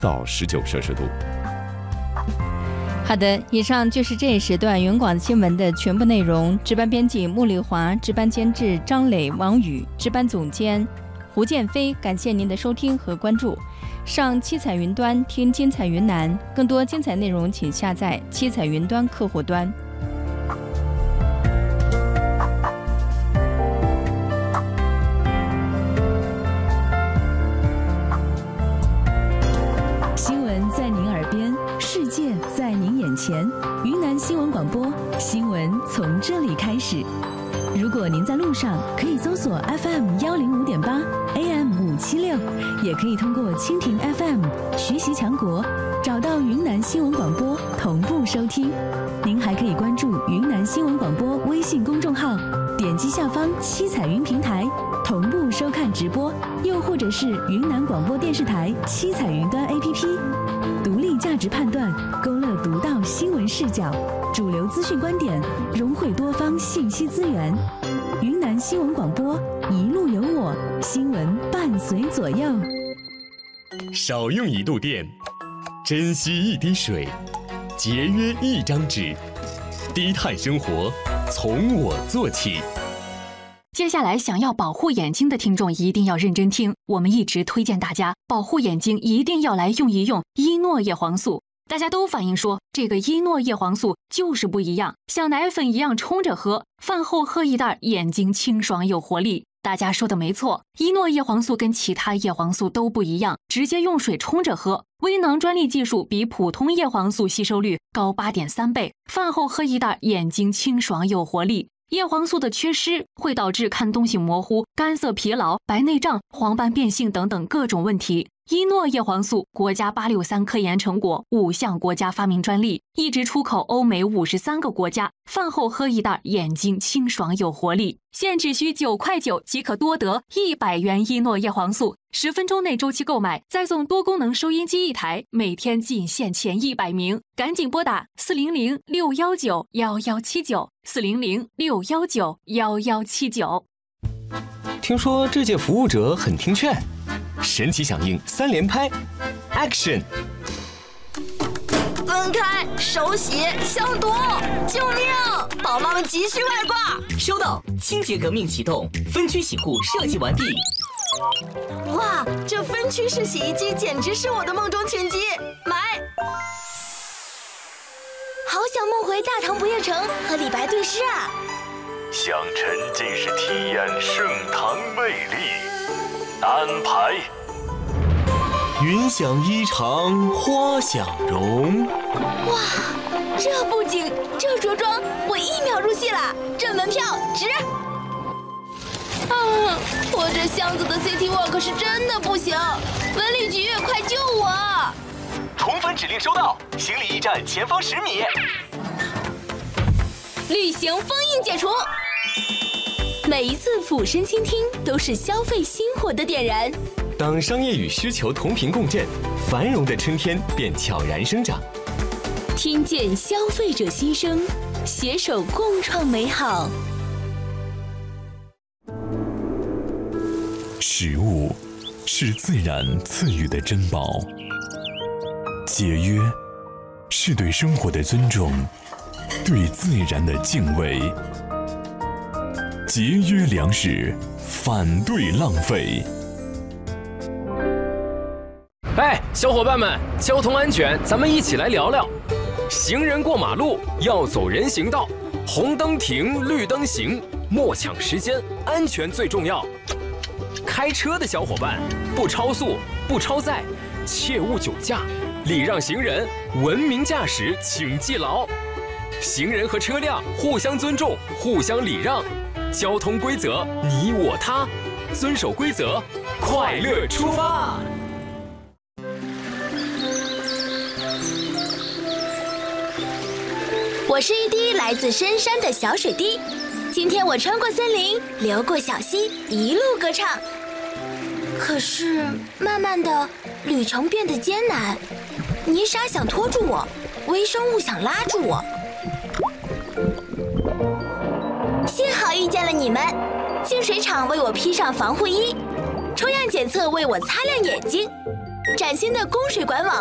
到19摄氏度。 好的，以上就是这一时段云广新闻的全部内容。值班编辑穆丽华，值班监制张磊、王宇，值班总监胡建飞。感谢您的收听和关注。上七彩云端听精彩云南，更多精彩内容请下载七彩云端客户端。 新闻在您耳边，世界在您眼前。云南新闻广播，新闻从这里开始。如果您在路上，可以搜索 FM105.8 AM576，也可以通过蜻蜓 FM 学习强国找到云南新闻广播同步收听。您还可以关注云南新闻广播微信公众号，点击下方七彩云平台同步收看直播，又或者是云南广播电视台七彩云端 APP， 独立价值判断，勾勒独到新闻视角，主流资讯观点，融汇多方信息资源。云南新闻广播，一路有我，新闻伴随左右。 少用一度电，珍惜一滴水，节约一张纸，低碳生活从我做起。 接下来想要保护眼睛的听众一定要认真听，我们一直推荐大家保护眼睛一定要来用一用伊诺叶黄素。大家都反映说这个伊诺叶黄素就是不一样，像奶粉一样冲着喝，饭后喝一袋，眼睛清爽有活力。大家说的没错，伊诺叶黄素跟其他叶黄素都不一样，直接用水冲着喝，微囊专利技术比普通叶黄素吸收率高 8.3 倍，饭后喝一袋，眼睛清爽有活力。叶黄素的缺失会导致看东西模糊、干涩疲劳、白内障、黄斑变性等等各种问题。伊诺叶黄素国家863科研成果，5项国家发明专利，一直出口欧美53个国家。饭后喝一袋，眼睛清爽有活力。现只需9.9块即可多得100元伊诺叶黄素，10分钟内周期购买，再送多功能收音机1台，每天仅限前100名，赶紧拨打400-619-1179，400-619-1179。 听说这届服务者很听劝，神奇响应3连拍 ，Action！ 分开，手洗，消毒，救命！宝妈们急需外挂。 收到，清洁革命启动，分区洗护设计完毕。 哇，这分区式洗衣机简直是我的梦中情机，买！好想梦回大唐不夜城和李白对诗啊！ 想沉浸式体验盛唐魅力，安排。 云想衣裳花想容。 哇，这布景，这着装，我1秒入戏了，这门票值！啊，拖着箱子的 City Walk 是真的不行，文旅局快救我！ 同返指令收到，行李驿站前方10米。 旅行封印解除。每一次俯身倾听都是消费心火的点燃。 当商业与需求同频共振，繁荣的春天便悄然生长。 听见消费者心声，携手共创美好。 食物是自然赐予的珍宝，节约是对生活的尊重，对自然的敬畏。节约粮食，反对浪费。 哎，小伙伴们，交通安全，咱们一起来聊聊。行人过马路要走人行道，红灯停，绿灯行，莫抢时间，安全最重要。开车的小伙伴，不超速，不超载，切勿酒驾，礼让行人，文明驾驶，请记牢。行人和车辆互相尊重，互相礼让。交通规则你我他，遵守规则，快乐出发。 我是一滴来自深山的小水滴，今天我穿过森林，流过小溪，一路歌唱。可是慢慢的，旅程变得艰难，泥沙想拖住我，微生物想拉住我。幸好遇见了你们，净水厂为我披上防护衣，抽样检测为我擦亮眼睛， 崭新的供水管网